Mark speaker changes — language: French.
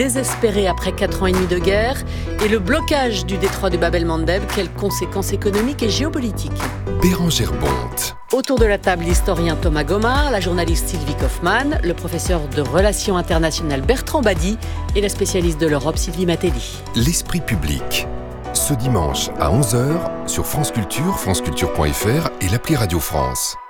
Speaker 1: Désespéré après 4 ans et demi de guerre et le blocage du détroit de Bab el-Mandeb, quelles conséquences économiques et géopolitiques?
Speaker 2: Bérengère Bonte.
Speaker 1: Autour de la table, l'historien Thomas Gomard, la journaliste Sylvie Kaufmann, le professeur de relations internationales Bertrand Badi et la spécialiste de l'Europe Sylvie Matelli.
Speaker 2: L'esprit public. Ce dimanche à 11h sur France Culture, franceculture.fr et l'appli Radio France.